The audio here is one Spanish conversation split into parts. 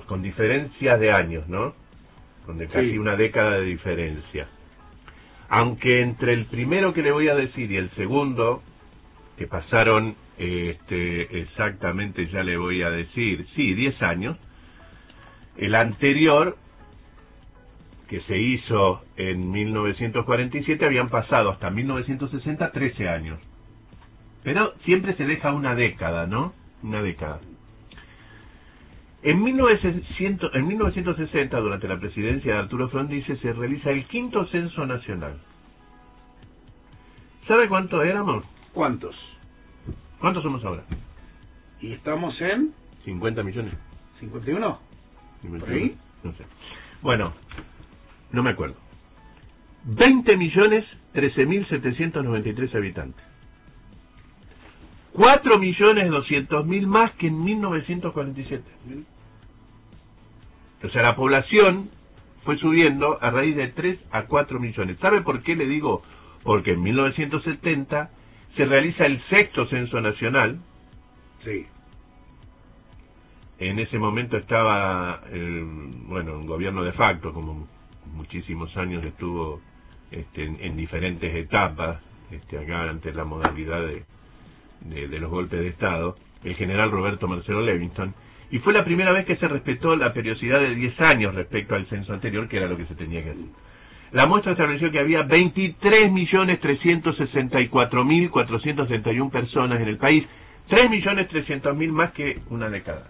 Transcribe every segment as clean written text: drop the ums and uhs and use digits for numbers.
con diferencias de años, ¿no? Con casi una década de diferencia. Aunque entre el primero que le voy a decir y el segundo, que pasaron exactamente, ya le voy a decir, 10 años, el anterior, que se hizo en 1947, habían pasado hasta 1960 13 años. Pero siempre se deja una década, ¿no? Una década. En 1960, durante la presidencia de Arturo Frondizi, se realiza el 5º censo nacional. ¿Sabe cuánto éramos? ¿Cuántos? ¿Cuántos somos ahora? ¿Y estamos en? 50 millones. ¿51? ¿Por ahí? No sé. Bueno, no me acuerdo. 20.013.793 habitantes. 4.200.000 más que en 1947. O sea, la población fue subiendo a raíz de 3 a 4 millones. ¿Sabe por qué le digo? Porque en 1970 se realiza el 6º censo nacional. Sí. En ese momento estaba, un gobierno de facto, como muchísimos años estuvo en diferentes etapas, acá ante la modalidad de los golpes de Estado, el general Roberto Marcelo Levingston, y fue la primera vez que se respetó la periodicidad de 10 años respecto al censo anterior, que era lo que se tenía que hacer. La muestra estableció que había 23.364.461 personas en el país, 3.300.000 más que una década.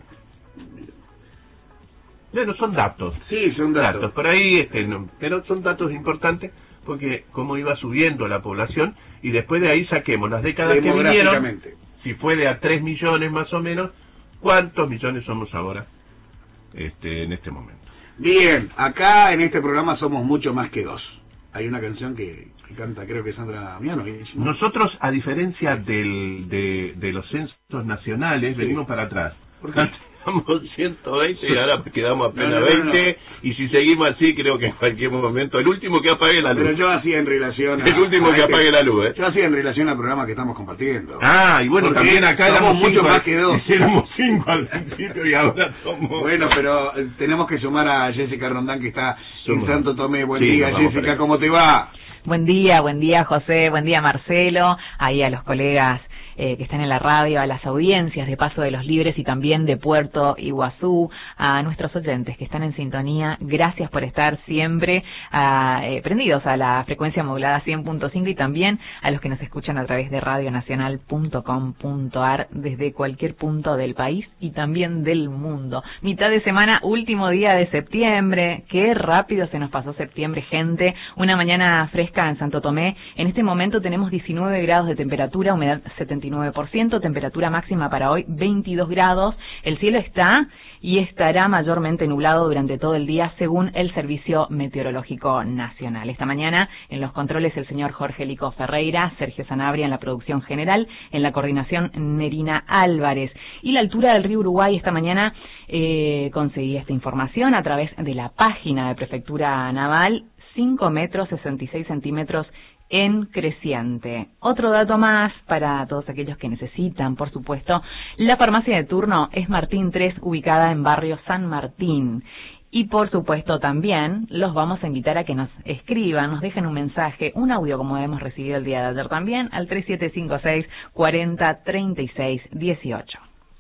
Bueno, son datos. Sí, son datos. Por ahí, pero son datos importantes porque como iba subiendo la población, y después de ahí saquemos las décadas que vinieron, si fue de a 3 millones más o menos, ¿cuántos millones somos ahora en este momento? Bien, acá en este programa somos mucho más que 2. Hay una canción que canta, creo que Sandra Damiano. Nosotros, a diferencia de los censos nacionales, venimos para atrás. ¿Por qué? Estamos 120 y ahora quedamos apenas 20, y si seguimos así, creo que en cualquier momento, el último que apague la luz. Pero yo hacía en relación a... El último que apague la luz, Yo hacía en relación al programa que estamos compartiendo. Y bueno, porque también acá éramos mucho más que 2. Éramos 5 al principio y ahora somos... Bueno, pero tenemos que sumar a Jessica Rondán, que está en Santo Tomé. Buen día, Jessica, ¿cómo te va? Buen día, José, buen día, Marcelo, ahí a los colegas que están en la radio, a las audiencias de Paso de los Libres y también de Puerto Iguazú, a nuestros oyentes que están en sintonía. Gracias por estar siempre prendidos a la frecuencia modulada 100.5 y también a los que nos escuchan a través de radionacional.com.ar desde cualquier punto del país y también del mundo. Mitad de semana, último día de septiembre. Qué rápido se nos pasó septiembre, gente. Una mañana fresca en Santo Tomé. En este momento tenemos 19 grados de temperatura, humedad 79%, temperatura máxima para hoy 22 grados. El cielo está y estará mayormente nublado durante todo el día según el Servicio Meteorológico Nacional. Esta mañana en los controles el señor Jorge Lico Ferreira, Sergio Sanabria en la producción general, en la coordinación Nerina Álvarez. Y la altura del río Uruguay esta mañana conseguí esta información a través de la página de Prefectura Naval, 5 metros 66 centímetros en creciente. Otro dato más para todos aquellos que necesitan, por supuesto, la farmacia de turno es Martín 3, ubicada en barrio San Martín. Y por supuesto también los vamos a invitar a que nos escriban, nos dejen un mensaje, un audio como hemos recibido el día de ayer también, al 3756 40 36 18.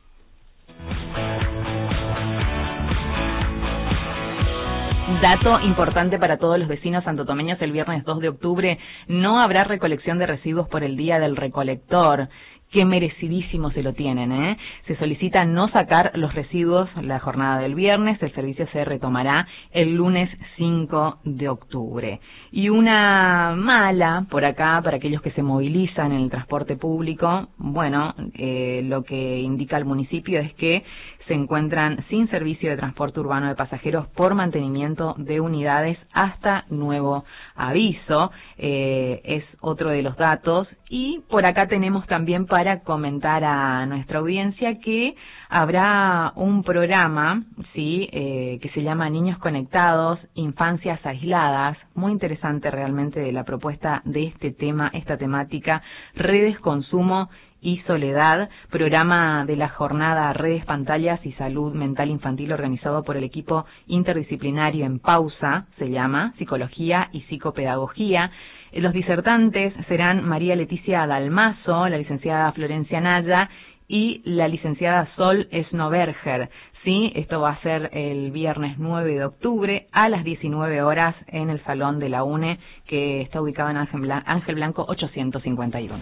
Dato importante para todos los vecinos santotomeños: el viernes 2 de octubre no habrá recolección de residuos por el Día del Recolector. Qué merecidísimo se lo tienen, ¿eh? Se solicita no sacar los residuos la jornada del viernes. El servicio se retomará el lunes 5 de octubre. Y una mala por acá para aquellos que se movilizan en el transporte público. Bueno, lo que indica el municipio es que se encuentran sin servicio de transporte urbano de pasajeros por mantenimiento de unidades hasta nuevo aviso. Es otro de los datos. Y por acá tenemos también para comentar a nuestra audiencia que habrá un programa, sí, que se llama Niños Conectados, Infancias Aisladas. Muy interesante realmente la propuesta de este tema, esta temática: redes, consumo y Soledad, programa de la jornada Redes, Pantallas y Salud Mental Infantil organizado por el equipo interdisciplinario En Pausa, se llama Psicología y Psicopedagogía. Los disertantes serán María Leticia Dalmazo, la licenciada Florencia Naya y la licenciada Sol Snoberger. Sí, esto va a ser el viernes 9 de octubre a las 19 horas en el Salón de la UNE, que está ubicado en Ángel Blanco 851.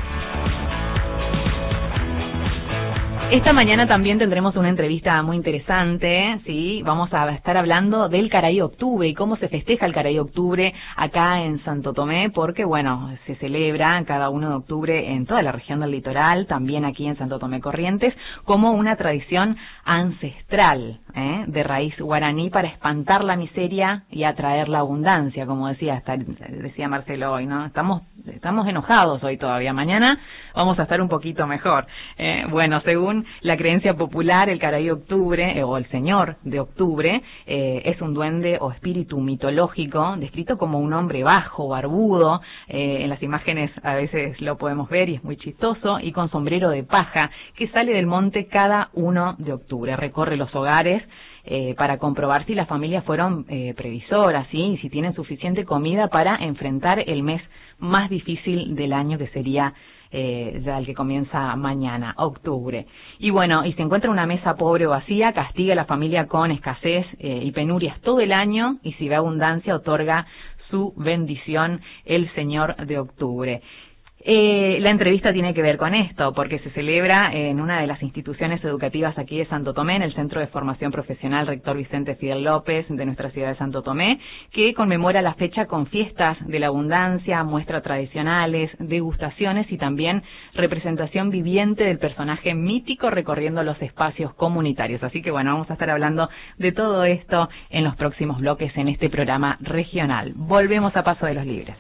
Esta mañana también tendremos una entrevista muy interesante, sí, vamos a estar hablando del Caray Octubre y cómo se festeja el Caray Octubre acá en Santo Tomé, porque bueno, se celebra cada 1 de octubre en toda la región del litoral, también aquí en Santo Tomé Corrientes, como una tradición ancestral, de raíz guaraní para espantar la miseria y atraer la abundancia, como decía Marcelo hoy, ¿no? Estamos enojados hoy todavía, mañana vamos a estar un poquito mejor. Bueno, según la creencia popular, el Caray Octubre, o el Señor de Octubre, es un duende o espíritu mitológico, descrito como un hombre bajo, barbudo, en las imágenes a veces lo podemos ver y es muy chistoso, y con sombrero de paja, que sale del monte cada 1 de octubre, recorre los hogares, para comprobar si las familias fueron previsoras, ¿sí? Y si tienen suficiente comida para enfrentar el mes más difícil del año, que sería ya el que comienza mañana, octubre. Y bueno, y se encuentra una mesa pobre o vacía, castiga a la familia con escasez y penurias todo el año, y si ve abundancia, otorga su bendición el Señor de Octubre. La entrevista tiene que ver con esto, porque se celebra en una de las instituciones educativas aquí de Santo Tomé, en el Centro de Formación Profesional Rector Vicente Fidel López de nuestra ciudad de Santo Tomé, que conmemora la fecha con fiestas de la abundancia, muestras tradicionales, degustaciones y también representación viviente del personaje mítico recorriendo los espacios comunitarios. Así que bueno, vamos a estar hablando de todo esto en los próximos bloques en este programa regional. Volvemos a Paso de los Libres.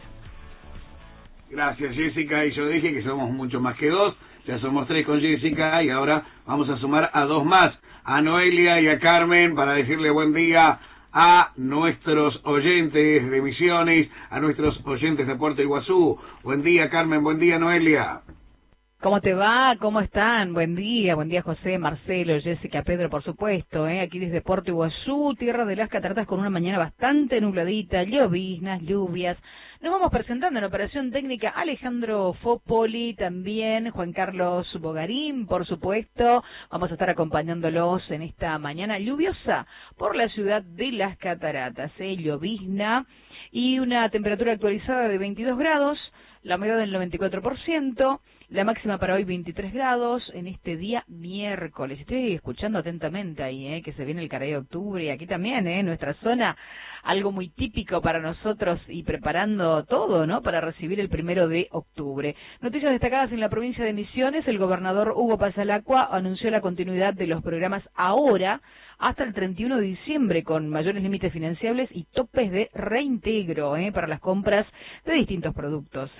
Gracias, Jessica, y yo dije que somos mucho más que 2, ya somos 3 con Jessica, y ahora vamos a sumar a 2 más, a Noelia y a Carmen, para decirle buen día a nuestros oyentes de Misiones, a nuestros oyentes de Puerto Iguazú. Buen día, Carmen, buen día, Noelia. ¿Cómo te va? ¿Cómo están? Buen día José, Marcelo, Jessica, Pedro, por supuesto, aquí desde Puerto Iguazú, tierra de las cataratas, con una mañana bastante nubladita, lloviznas, lluvias. Nos vamos presentando en Operación Técnica Alejandro Fopoli, también Juan Carlos Bogarín, por supuesto. Vamos a estar acompañándolos en esta mañana lluviosa por la ciudad de las cataratas, llovizna y una temperatura actualizada de 22 grados, la humedad del 94%, la máxima para hoy 23 grados en este día miércoles. Estoy escuchando atentamente ahí, que se viene el Caray Octubre, y aquí también, en nuestra zona, algo muy típico para nosotros, y preparando todo, ¿no?, para recibir el 1 de octubre. Noticias destacadas en la provincia de Misiones: el gobernador Hugo Pasalacqua anunció la continuidad de los programas ahora hasta el 31 de diciembre, con mayores límites financiables y topes de reintegro para las compras de distintos productos,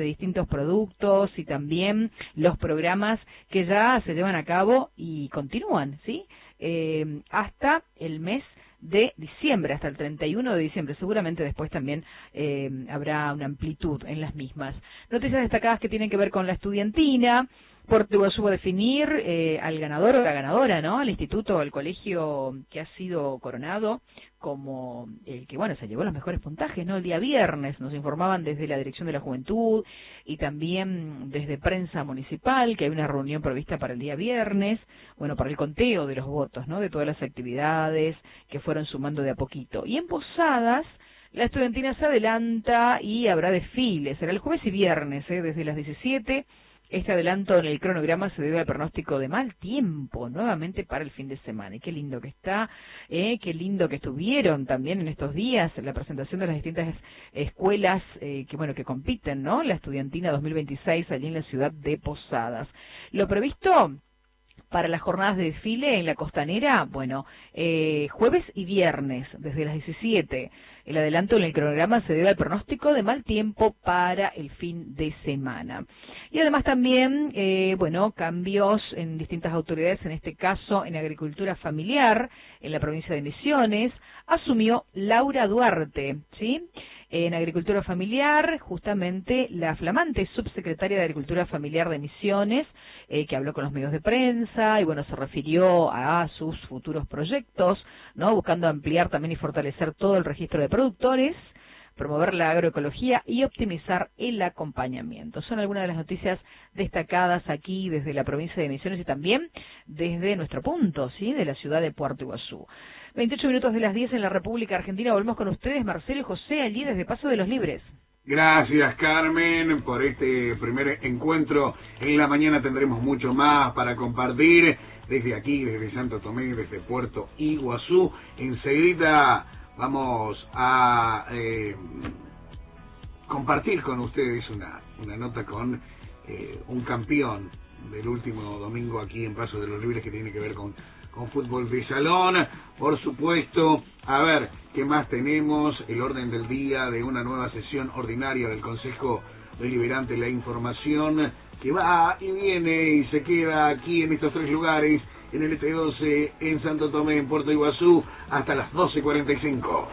y también los programas que ya se llevan a cabo y continúan, ¿sí?, hasta el mes de diciembre, hasta el 31 de diciembre. Seguramente después también habrá una amplitud en las mismas. Noticias destacadas que tienen que ver con la estudiantina. Puerto Iguazú va a definir al ganador o la ganadora, ¿no?, al instituto o al colegio que ha sido coronado como el que, bueno, se llevó los mejores puntajes, ¿no?, el día viernes. Nos informaban desde la Dirección de la Juventud y también desde Prensa Municipal que hay una reunión prevista para el día viernes, bueno, para el conteo de los votos, ¿no?, de todas las actividades que fueron sumando de a poquito. Y en Posadas, la estudiantina se adelanta y habrá desfiles. Será el jueves y viernes, desde las 17. Este adelanto en el cronograma se debe al pronóstico de mal tiempo, nuevamente para el fin de semana. Y qué lindo que está, qué lindo que estuvieron también en estos días la presentación de las distintas escuelas que compiten, ¿no?, la estudiantina 2026 allí en la ciudad de Posadas. Lo previsto para las jornadas de desfile en la costanera, bueno, jueves y viernes, desde las 17. El adelanto en el cronograma se debe al pronóstico de mal tiempo para el fin de semana. Y además también, cambios en distintas autoridades, en este caso en agricultura familiar, en la provincia de Misiones. Asumió Laura Duarte, ¿sí? En Agricultura Familiar, justamente la flamante subsecretaria de Agricultura Familiar de Misiones, que habló con los medios de prensa y bueno, se refirió a sus futuros proyectos, ¿no? Buscando ampliar también y fortalecer todo el registro de productores, promover la agroecología y optimizar el acompañamiento. Son algunas de las noticias destacadas aquí desde la provincia de Misiones y también desde nuestro punto, ¿sí?, de la ciudad de Puerto Iguazú. 28 minutos de las 10 en la República Argentina. Volvemos con ustedes, Marcelo y José, allí desde Paso de los Libres. Gracias, Carmen, por este primer encuentro. En la mañana tendremos mucho más para compartir desde aquí, desde Santo Tomé, desde Puerto Iguazú. Enseguida vamos a compartir con ustedes una nota con un campeón del último domingo aquí en Paso de los Libres que tiene que ver con fútbol de salón. Por supuesto, a ver, ¿qué más tenemos? El orden del día de una nueva sesión ordinaria del Consejo Deliberante, la información que va y viene y se queda aquí en estos tres lugares, en el ET12, en Santo Tomé, en Puerto Iguazú, hasta las 12:45.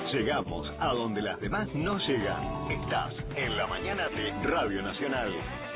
Llegamos a donde las demás no llegan. Estás en la mañana de Radio Nacional.